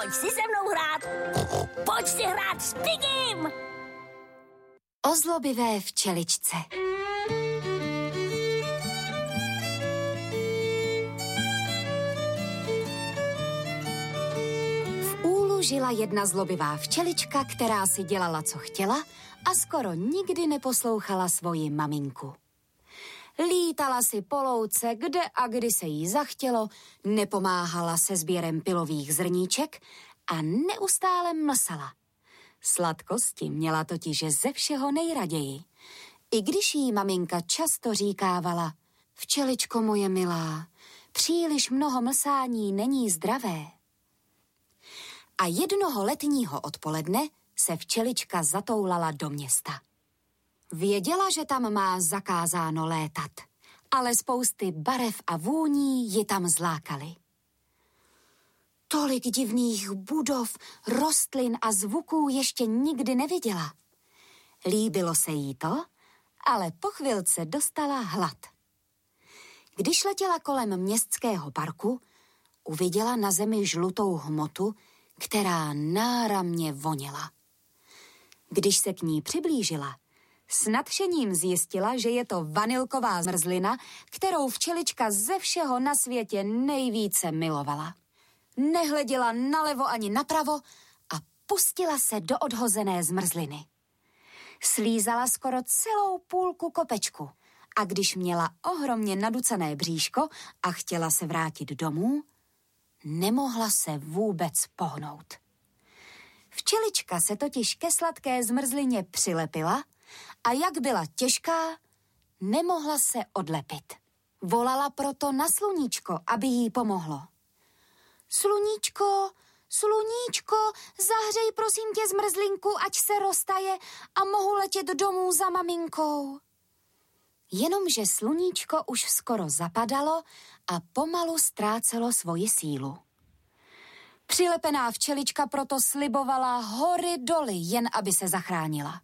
Pojď si se mnou hrát. Pojď si hrát s Pigim. O zlobivé včeličce. V úlu žila jedna zlobivá včelička, která si dělala, co chtěla a skoro nikdy neposlouchala svoji maminku. Lítala si po louce, kde a kdy se jí zachtělo, nepomáhala se sběrem pilových zrníček a neustále mlsala. Sladkosti měla totiž ze všeho nejraději. I když jí maminka často říkávala: včeličko moje milá, příliš mnoho mlsání není zdravé. A jednoho letního odpoledne se včelička zatoulala do města. Věděla, že tam má zakázáno létat, ale spousty barev a vůní ji tam zlákaly. Tolik divných budov, rostlin a zvuků ještě nikdy neviděla. Líbilo se jí to, ale po chvilce dostala hlad. Když letěla kolem městského parku, uviděla na zemi žlutou hmotu, která náramně voněla. Když se k ní přiblížila, s nadšením zjistila, že je to vanilková zmrzlina, kterou včelička ze všeho na světě nejvíce milovala. Nehleděla nalevo ani napravo a pustila se do odhozené zmrzliny. Slízala skoro celou půlku kopečku a když měla ohromně naducané bříško a chtěla se vrátit domů, nemohla se vůbec pohnout. Včelička se totiž ke sladké zmrzlině přilepila a jak byla těžká, nemohla se odlepit. Volala proto na sluníčko, aby jí pomohlo. Sluníčko, sluníčko, zahřej prosím tě zmrzlinku, ať se roztaje a mohu letět domů za maminkou. Jenomže sluníčko už skoro zapadalo a pomalu ztrácelo svoji sílu. Přilepená včelička proto slibovala hory doly, jen aby se zachránila.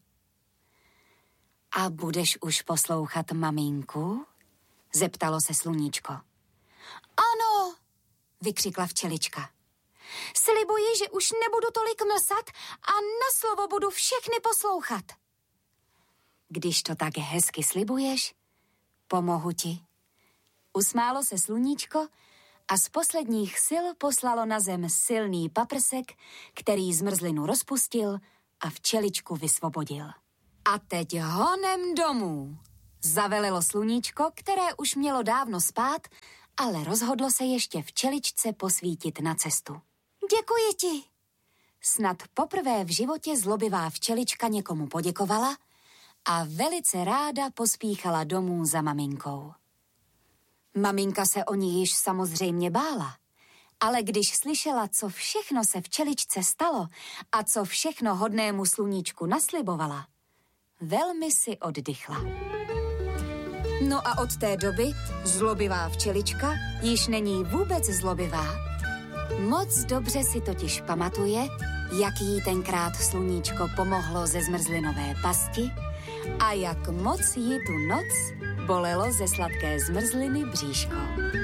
A budeš už poslouchat maminku? Zeptalo se sluníčko. Ano, vykřikla včelička. Slibuji, že už nebudu tolik mlsat a na slovo budu všechny poslouchat. Když to tak hezky slibuješ, pomohu ti. Usmálo se sluníčko a z posledních sil poslalo na zem silný paprsek, který zmrzlinu rozpustil a včeličku vysvobodil. A teď honem domů, zavelelo sluníčko, které už mělo dávno spát, ale rozhodlo se ještě včeličce posvítit na cestu. Děkuji ti. Snad poprvé v životě zlobivá včelička někomu poděkovala a velice ráda pospíchala domů za maminkou. Maminka se o ní již samozřejmě bála, ale když slyšela, co všechno se včeličce stalo a co všechno hodnému sluníčku naslibovala, velmi si oddychla. No a od té doby zlobivá včelička již není vůbec zlobivá. Moc dobře si totiž pamatuje, jak jí tenkrát sluníčko pomohlo ze zmrzlinové pasti a jak moc jí tu noc bolelo ze sladké zmrzliny bříško.